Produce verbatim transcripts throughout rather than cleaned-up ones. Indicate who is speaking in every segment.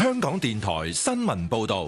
Speaker 1: 香港電台新聞報道。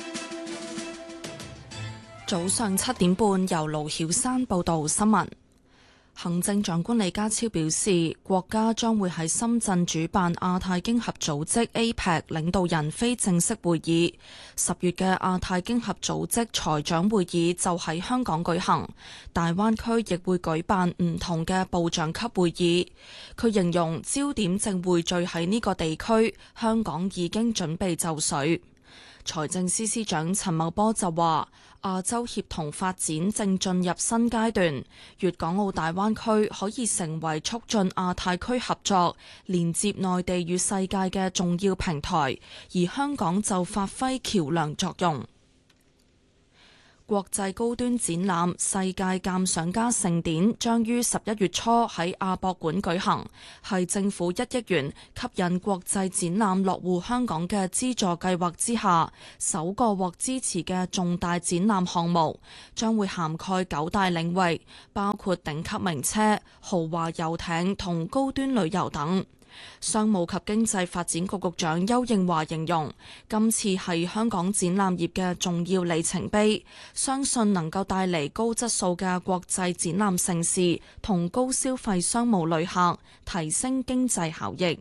Speaker 2: 早上七點半，由盧曉山報道新聞。行政長官李家超表示，國家將會喺深圳主辦亞太經合組織 A P E C 領導人非正式會議。十月嘅亞太經合組織財長會議就喺香港舉行，大灣區亦會舉辦唔同嘅部長級會議。佢形容焦點正匯聚喺呢個地區，香港已經準備就緒。財政司司長陳茂波就話，亞洲協同發展正進入新階段，粵港澳大灣區可以成為促進亞太區合作、連接內地與世界嘅重要平台，而香港就發揮橋樑作用。國際高端展覽世界鑑賞家盛典將於十一月初喺亞博館舉行，係政府一億元吸引國際展覽落戶香港嘅資助計劃之下首個獲支持嘅重大展覽項目，將會涵蓋九大領域，包括頂級名車、豪華遊艇同高端旅遊等。商務及經濟發展局局長邱應華形容，今次係香港展覽業嘅重要里程碑，相信能夠帶嚟高質素嘅國際展覽盛事同高消費商務旅客，提升經濟效益。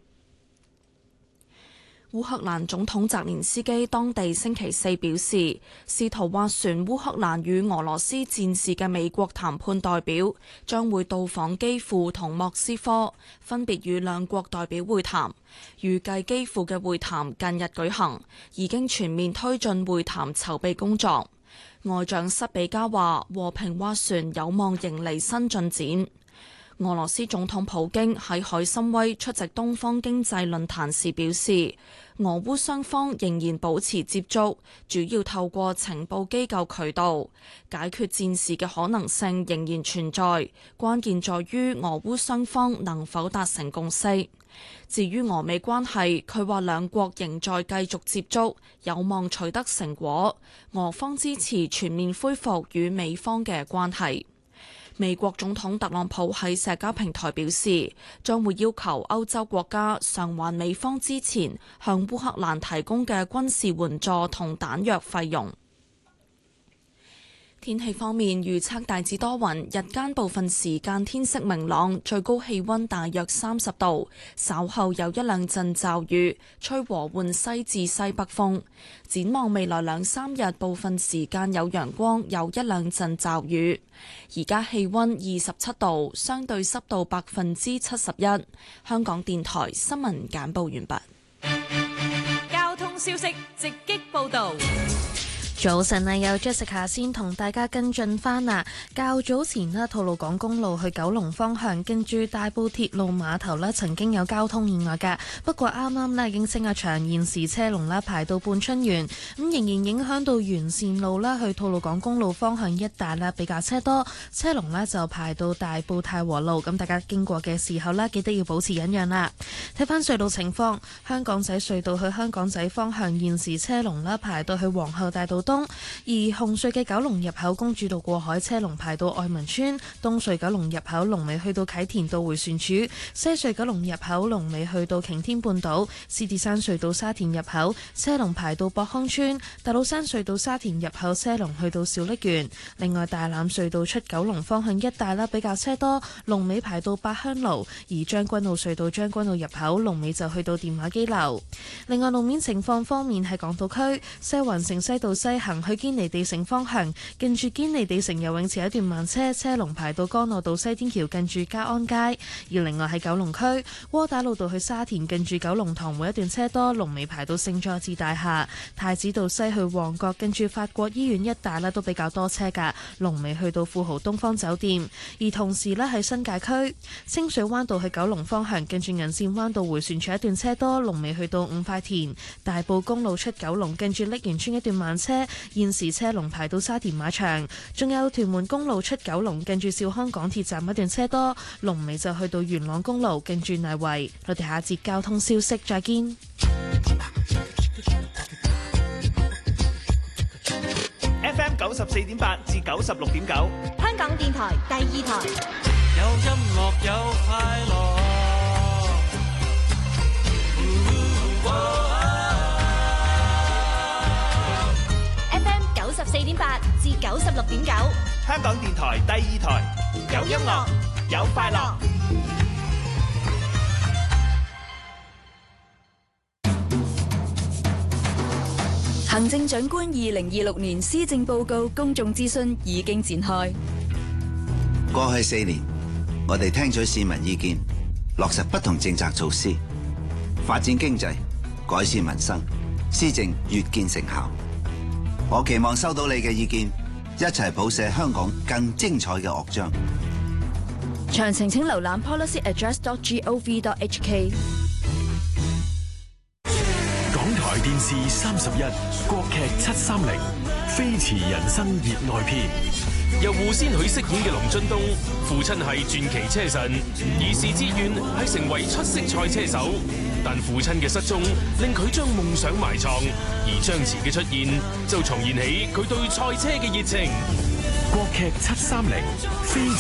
Speaker 2: 烏克蘭總統澤連斯基當地星期四表示，試圖斡旋烏克蘭與俄羅斯戰事嘅美國談判代表將會到訪基輔同莫斯科，分別與兩國代表會談。預計基輔嘅會談近日舉行，已經全面推進會談籌備工作。外長塞比加話，和平斡旋有望迎嚟新進展。俄羅斯總統普京喺海參崴出席東方經濟論壇時表示，俄烏雙方仍然保持接觸，主要透過情報機構渠道解決戰事嘅可能性仍然存在，關鍵在於俄烏雙方能否達成共識。至於俄美關係，佢話兩國仍在繼續接觸，有望取得成果。俄方支持全面恢復與美方嘅關係。美國總統特朗普喺社交平台表示，將會要求歐洲國家償還美方之前向烏克蘭提供嘅軍事援助同彈藥費用。天氣方面，預測大致多雲，日間部分時間天色明朗，最高氣溫大約三十度，稍後有一兩陣驟雨，吹和緩西至西北風。展望未來兩三日，部分時間有陽光，有一兩陣驟雨。而家氣溫二十七度，相對濕度百分之七十一。香港電台新聞簡報完畢。
Speaker 3: 交通消息直擊報道。
Speaker 4: 早晨啊，有 Jessica 先同大家跟進翻啊。較早前呢，吐露港公路去九龍方向，跟住大埔鐵路碼頭呢，曾經有交通意外㗎。不過啱啱呢已經清咗場，現時車龍呢排到半春園，咁仍然影響到沿線路啦，去吐露港公路方向一帶呢比較車多，車龍呢就排到大埔太和路。咁大家經過嘅時候呢，記得要保持忍讓啦。睇翻隧道情況，香港仔隧道去香港仔方向現時車龍呢排到去皇后大道東。而紅隧嘅九龍入口公主道過海車龍排到愛民村，東隧九龍入口龍尾去到啟田道迴旋處，西隧九龍入口龍尾去到擎天半島，獅子山隧道沙田入口車龍排到博康村，大老山隧道沙田入口車龍去到小瀝源。另外大欖隧道出九龍方向一帶啦比較車多，龍尾排到八鄉路，而將軍澳隧道將軍澳入口龍尾就去到電話機樓。另外路面情況方面，喺港島區西環城西道西行去堅尼地城方向，近住堅尼地城游泳池一段慢車，車龍排到干諾道西天橋近住嘉安街。而另外喺九龍區窩打老道去沙田，近住九龍塘會一段車多，龍尾排到聖佐治大廈。太子道西去旺角，近住法國醫院一帶咧都比較多車噶，龍尾去到富豪東方酒店。而同時咧喺新界區清水灣道去九龍方向，近住銀線灣道迴旋處一段車多，龍尾去到五塊田。大埔公路出九龍，近住瀝源村一段慢車，現時車龍排到沙田馬場。仲有屯門公路出九龍，近住兆康港鐵站一段車多，龍尾就去到元朗公路，近住泥圍。我哋下一節交通消息再見。
Speaker 5: F M 九十四點八至九十六點九，
Speaker 3: 香港電台第二台。
Speaker 6: 有音樂有快樂。
Speaker 3: 至九十六點九，
Speaker 5: 香港電台第二台，有音樂，有快樂。
Speaker 7: 行政長官二零二六年施政報告公眾諮詢已經展開。
Speaker 8: 過去四年，我哋聽取市民意見，落實不同政策措施，發展經濟，改善民生，施政越見成效。我期望收到你嘅意見，一齊譜寫香港更精彩嘅樂章。
Speaker 7: 詳情請瀏覽 policy address dot gov dot h k。
Speaker 9: 港台電視三十一，國劇七三零，飛馳人生熱愛篇。
Speaker 10: 由胡先煦飾演嘅龍津東，父親係傳奇車神，兒時志願係成為出色賽車手，但父親嘅失蹤令佢將夢想埋葬，而張弛嘅出現就重燃起佢對賽車嘅熱情。
Speaker 9: 國劇七三零，飛